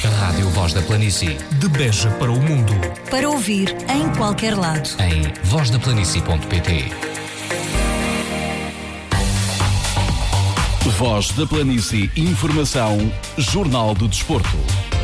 A Rádio Voz da Planície. De Beja para o mundo. Para ouvir em qualquer lado. Em vozdaplanície.pt. Voz da Planície. Informação. Jornal do Desporto.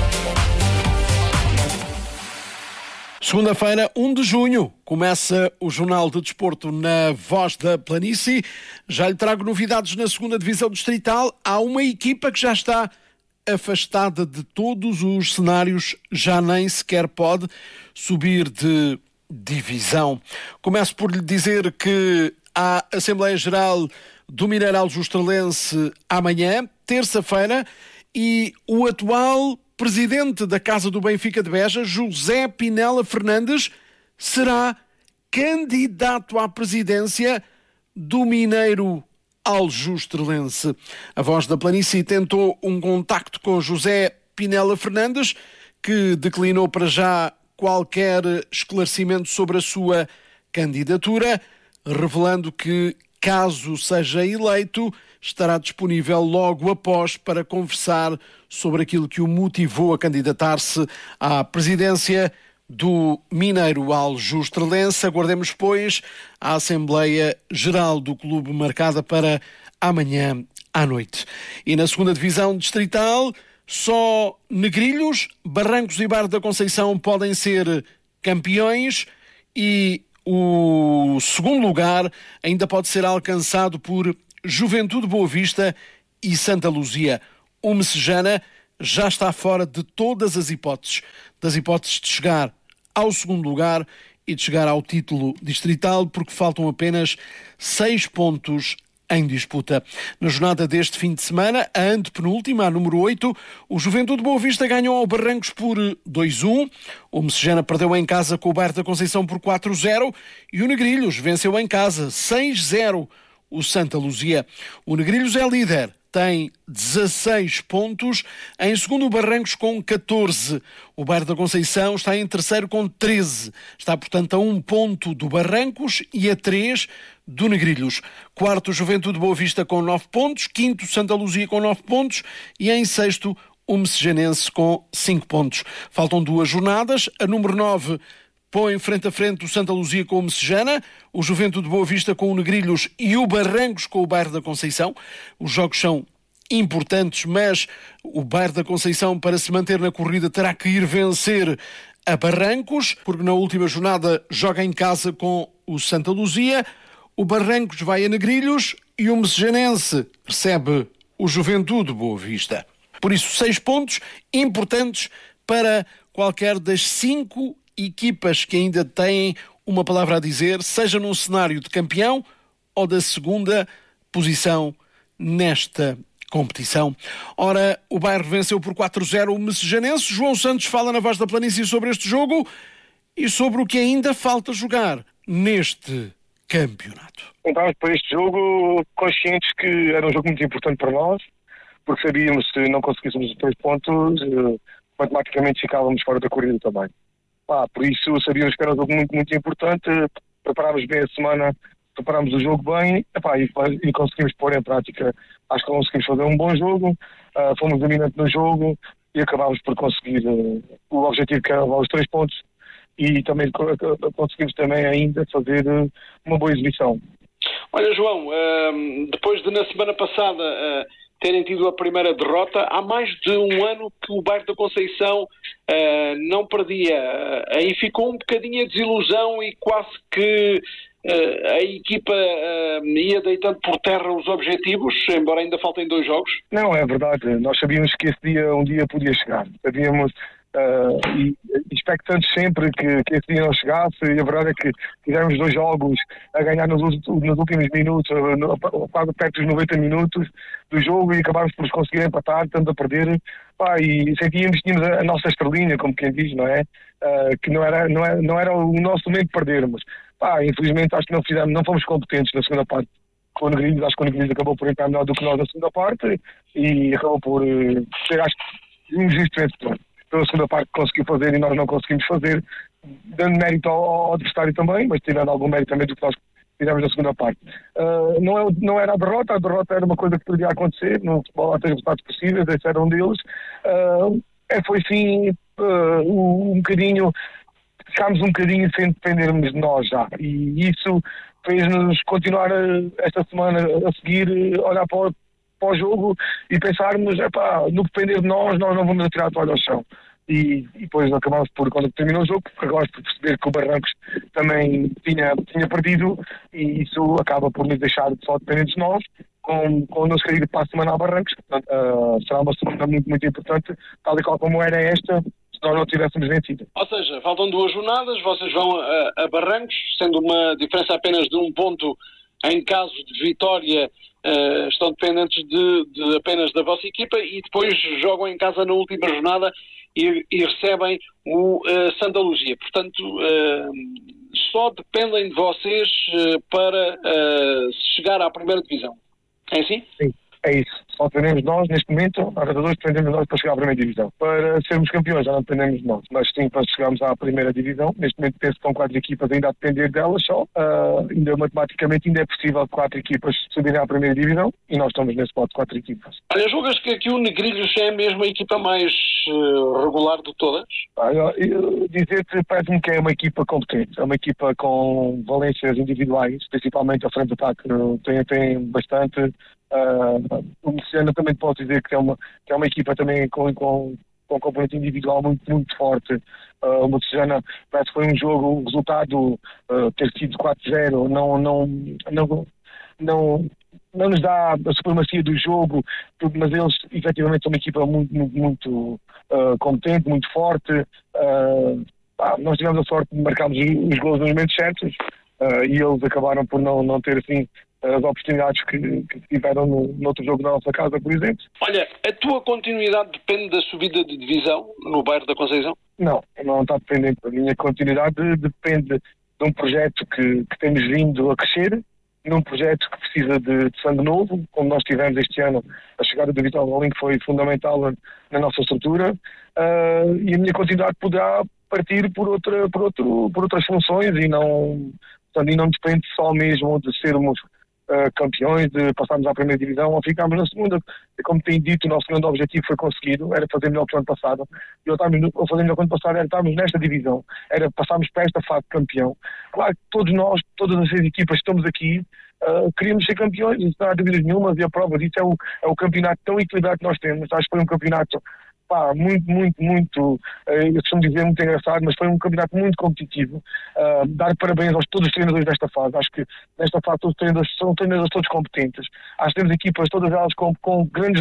Segunda-feira, 1 de junho, começa o Jornal do Desporto na Voz da Planície. Já lhe trago novidades na segunda divisão distrital. Há uma equipa que já está afastada de todos os cenários, já nem sequer pode subir de divisão. Começo por lhe dizer que há Assembleia Geral do Mineral Justralense amanhã, terça-feira, e o atual presidente da Casa do Benfica de Beja, José Pinela Fernandes, será candidato à presidência do Mineiro Aljustrelense. A Voz da Planície tentou um contacto com José Pinela Fernandes, que declinou para já qualquer esclarecimento sobre a sua candidatura, revelando que, caso seja eleito, estará disponível logo após para conversar sobre aquilo que o motivou a candidatar-se à presidência do Mineiro Aljustrelense. Aguardemos, pois, a Assembleia Geral do Clube marcada para amanhã à noite. E na segunda divisão distrital, só Negrilhos, Barrancos e Bar da Conceição podem ser campeões e o segundo lugar ainda pode ser alcançado por Juventude Boa Vista e Santa Luzia. O Messejana já está fora de todas as hipóteses. Das hipóteses de chegar ao segundo lugar e de chegar ao título distrital, porque faltam apenas 6 pontos em disputa. Na jornada deste fim de semana, a antepenúltima, a número 8, o Juventude Boa Vista ganhou ao Barrancos por 2-1, o Messejana perdeu em casa com o Bairro da Conceição por 4-0 e o Negrilhos venceu em casa 6-0 o Santa Luzia. O Negrilhos é líder, tem 16 pontos, em segundo o Barrancos com 14. O Bairro da Conceição está em terceiro com 13. Está, portanto, a 1 ponto do Barrancos e a 3 do Negrilhos. Quarto, Juventude Boa Vista com 9 pontos. Quinto, Santa Luzia com 9 pontos. E em sexto, o Messejanense com 5 pontos. Faltam 2 jornadas. A número 9 põe frente a frente o Santa Luzia com o Messejana, o Juventude Boa Vista com o Negrilhos e o Barrancos com o Bairro da Conceição. Os jogos são importantes, mas o Bairro da Conceição, para se manter na corrida, terá que ir vencer a Barrancos, porque na última jornada joga em casa com o Santa Luzia. O Barrancos vai a Negrilhos e o Messejanense recebe o Juventude Boa Vista. Por isso, 6 pontos importantes para qualquer das 5 equipas que ainda têm uma palavra a dizer, seja num cenário de campeão ou da segunda posição nesta competição. Ora, o Bairro venceu por 4-0 o Messejanense. João Santos fala na Voz da Planície sobre este jogo e sobre o que ainda falta jogar neste campeonato. Entramos para este jogo conscientes que era um jogo muito importante para nós, porque sabíamos que se não conseguíssemos os 3 pontos, matematicamente ficávamos fora da corrida também. Por isso sabíamos que era um jogo muito, muito importante, preparámos bem a semana, preparámos o jogo bem e conseguimos pôr em prática. Acho que conseguimos fazer um bom jogo, fomos dominantes no jogo e acabámos por conseguir o objetivo que era levar os 3 pontos e também conseguimos também ainda fazer uma boa exibição. Olha, João, depois de na semana passada terem tido a primeira derrota, há mais de um ano que o Bairro da Conceição não perdia. Aí ficou um bocadinho a desilusão e quase que a equipa ia deitando por terra os objetivos, embora ainda faltem 2 jogos? Não, é verdade. Nós sabíamos que esse dia um dia podia chegar. Sabíamos e expectantes sempre que esse dia não chegasse, e a verdade é que fizemos 2 jogos a ganhar nos últimos minutos, quase perto dos 90 minutos do jogo, e acabámos por conseguir empatar, estamos a perder, e sentíamos que tínhamos a nossa estrelinha, como quem diz, não é? Que não era o nosso momento de perdermos. Infelizmente acho que não fomos competentes na segunda parte. Com o Negrilhos, acho que o Negrilhos acabou por entrar melhor do que nós na segunda parte e acabou por ser, acho que, injusto vencedor. Pela segunda parte conseguiu fazer e nós não conseguimos fazer, dando mérito ao adversário também, mas tirando algum mérito também do que nós fizemos na segunda parte. Não era a derrota era uma coisa que podia acontecer, no futebol há 3 resultados possíveis, esse era um deles. foi sim um bocadinho, ficámos um bocadinho sem dependermos de nós já, e isso fez-nos continuar esta semana a seguir, olhar para o jogo e pensarmos, no depender de nós não vamos atirar a toalha ao chão. E depois acabámos por, quando terminou o jogo, agora por perceber que o Barrancos também tinha perdido, e isso acaba por nos deixar só dependentes de nós, com o nosso querido para a semana a Barrancos. Portanto, será uma semana muito, muito importante, tal e qual como era esta, se nós não tivéssemos vencido. Ou seja, faltam 2 jornadas, vocês vão a Barrancos, sendo uma diferença apenas de 1 ponto em caso de vitória, estão dependentes de apenas da vossa equipa, e depois jogam em casa na última jornada e recebem o Santa Luzia. Portanto, só dependem de vocês para chegar à primeira divisão. É assim? Sim, é isso. Só dependemos de nós, neste momento, a Rata 2 dependemos de nós para chegar à primeira divisão. Para sermos campeões já não dependemos de nós, mas sim para chegarmos à primeira divisão. Neste momento penso que são 4 equipas ainda a depender delas só. Ainda matematicamente ainda é possível 4 equipas subirem à primeira divisão, e nós estamos nesse modo de 4 equipas. Olha, julgas que aqui o Negrilhos é mesmo a equipa mais regular de todas? Dizer-te, parece-me que é uma equipa competente, é uma equipa com valências individuais, principalmente a frente de ataque tem bastante. O Messiana também posso dizer que é uma equipa também com componente individual muito, muito forte. O Messiana parece que foi um jogo, o resultado ter sido 4-0 não nos dá a supremacia do jogo, mas eles efetivamente são uma equipa muito, muito, muito competente, muito forte. Nós tivemos a sorte de marcarmos os gols nos momentos certos, e eles acabaram por não ter assim as oportunidades que tiveram no outro jogo da nossa casa, por exemplo. Olha, a tua continuidade depende da subida de divisão no bairro da Conceição? Não está dependente. A minha continuidade depende de um projeto que temos vindo a crescer, num projeto que precisa de sangue novo, como nós tivemos este ano. A chegada do Vitor Rolim foi fundamental na nossa estrutura, e a minha continuidade poderá partir por outras funções, e não depende só mesmo de sermos campeões, de passarmos à primeira divisão ou ficarmos na segunda. Como tenho dito, o nosso grande objetivo foi conseguido, era fazer melhor que o ano passado, e fazer melhor que o ano passado era estarmos nesta divisão, era passarmos para esta fase de campeão. Claro que todos nós, todas as 6 equipas que estamos aqui, queríamos ser campeões, isso não há dúvidas nenhuma, e a prova disso é o campeonato tão equilibrado que nós temos. Acho que foi um campeonato muito, eu costumo dizer, muito engraçado, mas foi um campeonato muito competitivo. Dar parabéns a todos os treinadores desta fase. Acho que nesta fase todos os treinadores são treinadores todos competentes. Acho que temos equipas, todas elas com grandes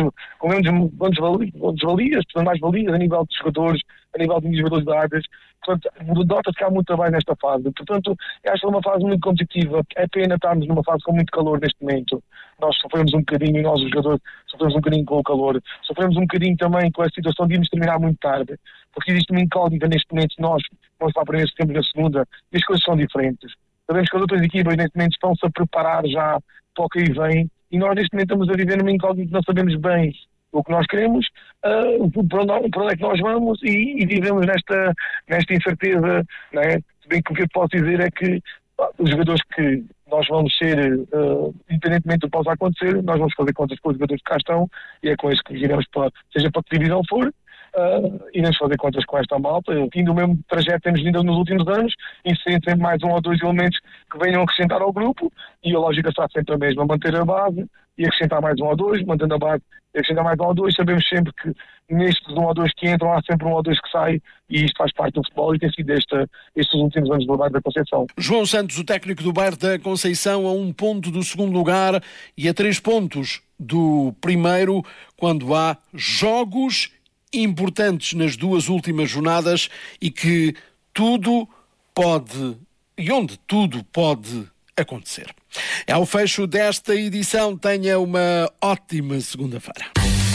valias, mais valias a nível de jogadores, a nível de individualidades. Portanto, nota-se que há muito trabalho nesta fase. Portanto, acho que é uma fase muito competitiva. É pena estarmos numa fase com muito calor neste momento. Nós sofremos um bocadinho, nós os jogadores sofremos um bocadinho com o calor. Sofremos um bocadinho também com a situação de irmos terminar muito tarde. Porque existe uma incógnita neste momento. Nós vamos para a primeira, setembro na segunda, e as coisas são diferentes. Sabemos que as outras equipas neste momento estão-se a preparar já para o que aí vem, e nós neste momento estamos a viver numa incógnita, não sabemos bem o que nós queremos, para onde é que nós vamos, e vivemos nesta incerteza, não é? Se bem que o que eu posso dizer é que os jogadores que nós vamos ser, independentemente do que possa acontecer, nós vamos fazer contas com os jogadores que cá estão, e é com isso que iremos, seja para que divisão for, iremos fazer contas com esta malta. Vindo o mesmo trajeto temos vindo nos últimos anos, inserem sempre mais 1 ou 2 elementos que venham acrescentar ao grupo, e a lógica será sempre a mesma: manter a base e acrescentar mais 1 ou 2, mantendo a base e acrescentar mais 1 ou 2. Sabemos sempre que nestes 1 ou 2 que entram há sempre 1 ou 2 que saem, e isto faz parte do futebol, e tem sido estes últimos anos do bairro da Conceição. João Santos, o técnico do bairro da Conceição, a 1 ponto do segundo lugar e a 3 pontos do primeiro, quando há jogos importantes nas 2 últimas jornadas, e que tudo pode, e onde tudo pode acontecer. É o fecho desta edição. Tenha uma ótima segunda-feira.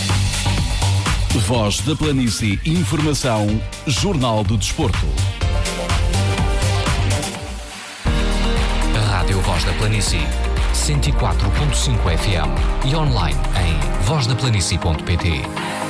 Voz da Planície, informação, Jornal do Desporto. Rádio Voz da Planície, 104.5 FM e online em vozdaplanície.pt.